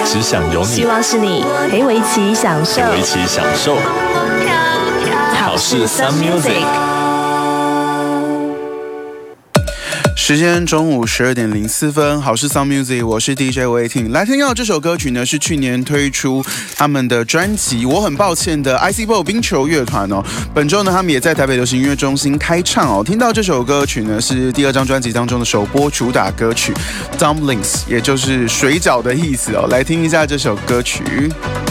只想有你， 希望是你陪我一起享受， 陪我一起享受。好事 Sun Music。 时间中午12:04，好事 Sun Music， 我是 DJ 吴伟霆。来听到这首歌曲呢，是去年推出他们的专辑《我很抱歉》的 ICBO 冰球乐团哦。本周呢，他们也在台北流行音乐中心开唱哦。听到这首歌曲呢，是第2张专辑当中的首播主打歌曲 Dumplings， 也就是水饺的意思哦。来听一下这首歌曲。